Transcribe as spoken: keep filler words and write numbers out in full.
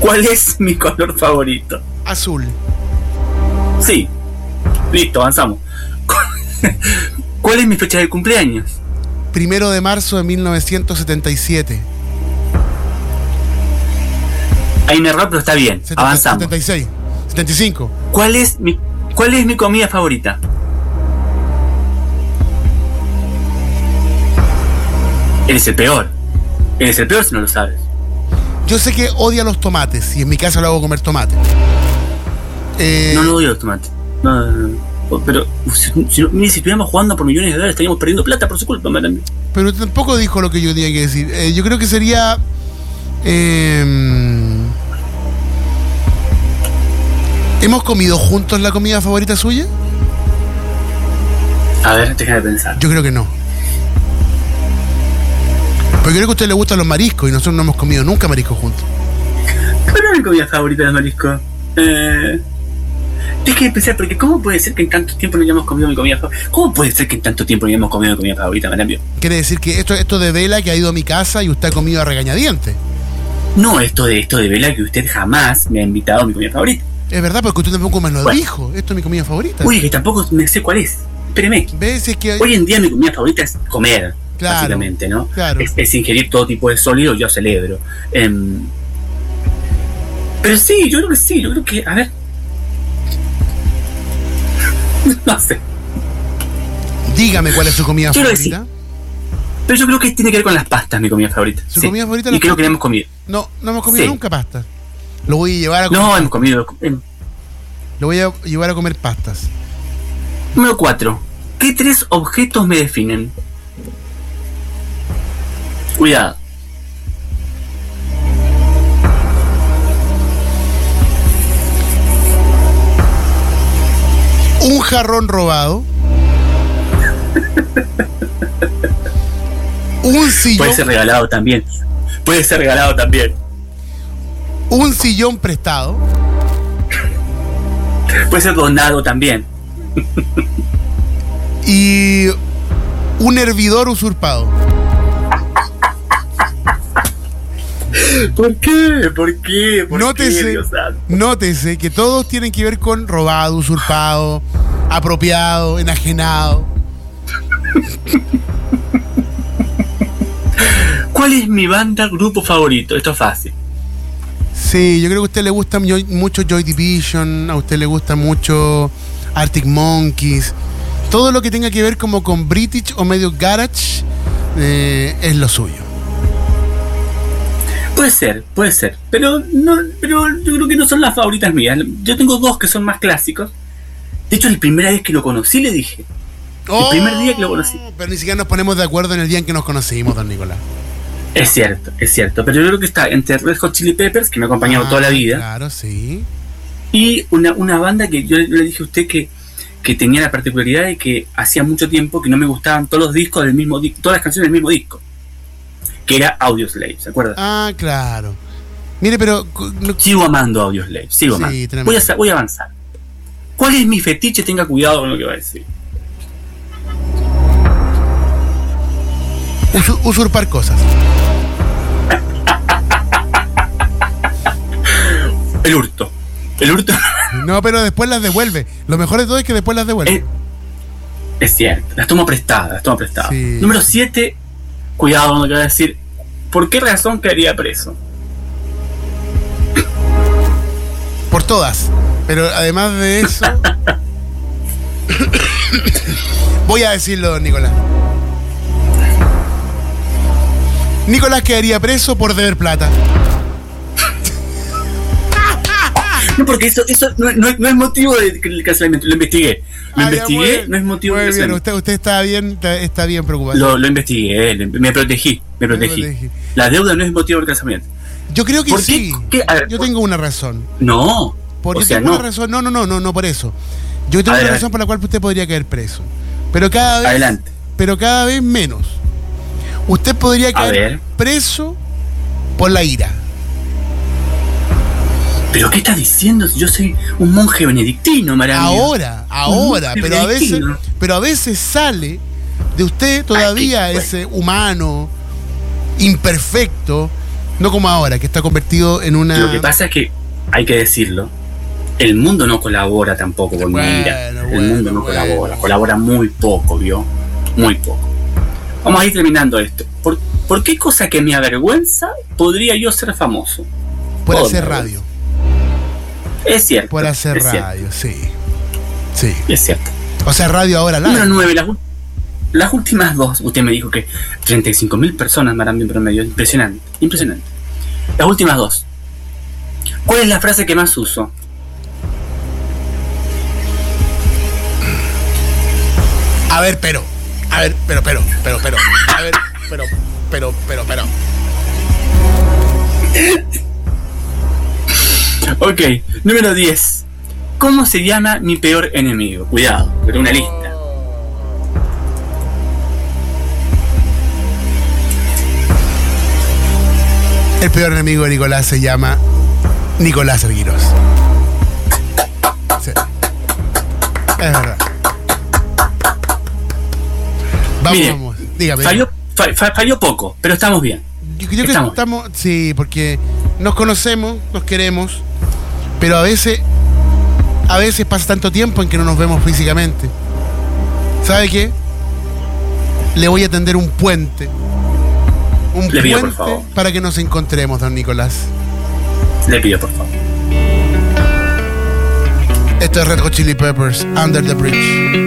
¿Cuál es mi color favorito? Azul. Sí. Listo, avanzamos. ¿Cuál es mi fecha de cumpleaños? Primero de marzo de mil novecientos setenta y siete. Hay un error, pero está bien. setenta, Avanzamos. setenta y seis. setenta y cinco. ¿Cuál es mi, cuál es mi comida favorita? Eres el peor. Eres el peor si no lo sabes. Yo sé que odia los tomates y en mi casa lo hago comer tomate. Eh, No, no odio los tomates. No, no, no. Pero si, si, mire, si estuviéramos jugando por millones de dólares estaríamos perdiendo plata por su culpa, también. Pero tampoco dijo lo que yo tenía que decir. Eh, yo creo que sería... Eh, ¿Hemos comido juntos la comida favorita suya? A ver, déjame pensar. Yo creo que no. Porque creo que a usted le gustan los mariscos y nosotros no hemos comido nunca mariscos juntos. ¿Cuál es mi comida favorita de los mariscos? Eh... Deje de pensar, porque ¿cómo puede ser que en tanto tiempo no hayamos comido mi comida favorita? ¿Cómo puede ser que en tanto tiempo no hayamos comido mi comida favorita, Marambio? Quiere decir que esto, esto de vela que ha ido a mi casa y usted ha comido a regañadientes. No, esto de esto de vela que usted jamás me ha invitado a mi comida favorita. Es verdad, porque usted tampoco me lo bueno. dijo. Esto es mi comida favorita. Uy, que tampoco me sé cuál es. Espéreme. ¿Ves? Es que... Hoy en día mi comida favorita es comer, claro, básicamente, ¿no? Claro. Es, es ingerir todo tipo de sólidos, yo celebro. Eh, pero sí, yo creo que sí, yo creo que, a ver... No sé. Dígame cuál es su comida yo favorita. Sí. Pero yo creo que tiene que ver con las pastas, mi comida favorita. ¿Su sí. comida favorita? Y creo pastas? que la hemos comido. No, no hemos comido sí. nunca pasta. Lo voy a llevar a comer. No, hemos comido. Eh. Lo voy a llevar a comer pastas. Número cuatro. ¿Qué tres objetos me definen? Cuidado. Un jarrón robado. Un sillón. Puede ser regalado también. Puede ser regalado también. Un sillón prestado. Puede ser donado también. Y un hervidor usurpado. ¿Por qué? ¿Por qué? ¿Por nótese, qué, Dios santo? Nótese que todos tienen que ver con robado, usurpado, apropiado, enajenado. ¿Cuál es mi banda, grupo favorito? Esto es fácil. Sí, yo creo que a usted le gusta mucho Joy Division, a usted le gusta mucho Arctic Monkeys. Todo lo que tenga que ver como con British o medio garage eh, es lo suyo. Puede ser, puede ser. Pero no, pero yo creo que no son las favoritas mías. Yo tengo dos que son más clásicos. De hecho, la primera vez que lo conocí le dije. Oh, el primer día que lo conocí. Pero ni siquiera nos ponemos de acuerdo en el día en que nos conocimos, don Nicolás. Es cierto, es cierto. Pero yo creo que está entre Red Hot Chili Peppers, que me ha acompañado ah, toda la vida. Claro, sí. Y una, una banda que yo le dije a usted que, que tenía la particularidad de que hacía mucho tiempo que no me gustaban todos los discos del mismo disco, todas las canciones del mismo disco. Que era Audioslave, ¿se acuerda? Ah, claro. Mire, pero... No... Sigo amando Audioslave, sigo sí, amando. Voy a, voy a avanzar. ¿Cuál es mi fetiche? Tenga cuidado con lo que va a decir. Us- usurpar cosas. El hurto. El hurto. No, pero después las devuelve. Lo mejor de todo es que después las devuelve. Es, es cierto, las tomo prestadas, las tomo prestadas. Sí. Número siete, cuidado con lo que va a decir. ¿Por qué razón quedaría preso? Por todas. Pero además de eso... voy a decirlo, don Nicolás. Nicolás quedaría preso por deber plata. No, porque eso, eso no, no, no es motivo de cancelamiento. Lo investigué. Lo Ah, investigué, ya, no es motivo de muy bien. cancelamiento. Usted, usted está bien, está, está bien preocupado. Lo, lo investigué, me protegí, me protegí. Me protegí. La deuda no es motivo de casamiento. Yo creo que ¿Por sí. qué? ¿Qué? A ver, yo por... tengo una razón. No. Por, o yo sea, tengo no. una razón. No, no, no, no, no por eso. Yo tengo A una ver, razón por la cual usted podría caer preso. Pero cada vez. Adelante. Pero cada vez menos. Usted podría A caer ver. preso por la ira. ¿Pero qué estás diciendo? Si yo soy un monje benedictino, Maravilla. Ahora, ahora, Un pero a veces, benedictino. pero a veces sale de usted todavía Ay, qué- ese humano imperfecto No como ahora, que está convertido en una... Lo que pasa es que, hay que decirlo, el mundo no colabora tampoco con Bueno, Mayra. El bueno, mundo no bueno. colabora, colabora muy poco, ¿vio? Muy poco. Vamos a ir terminando esto. ¿Por, por qué cosa que me avergüenza podría yo ser famoso? Por Por hacer favor. radio. Es cierto. Por hacer es cierto, radio, sí. Sí. es cierto. O sea, radio ahora Número live. nueve, las, ul- las últimas dos. Usted me dijo que treinta y cinco mil personas me harán bien promedio. Impresionante, impresionante. Las últimas dos. ¿Cuál es la frase que más uso? A ver, pero. A ver, pero, pero, pero, pero. A ver, pero, pero, pero, pero. Ok, número diez. ¿Cómo se llama mi peor enemigo? Cuidado, pero una lista. El peor enemigo de Nicolás se llama Nicolás Arguiros. Sí. Es verdad. Vamos, Mire, vamos. Dígame. Falló, fa- fa- falló poco, pero estamos bien. Yo, yo creo que estamos. estamos. Sí, porque nos conocemos, nos queremos, pero a veces. A veces pasa tanto tiempo en que no nos vemos físicamente. ¿Sabe qué? Le voy a tender un puente. Un Le pido, por puente favor. para que nos encontremos, don Nicolás. Le pido por favor. Esto es Red Hot Chili Peppers, Under the Bridge.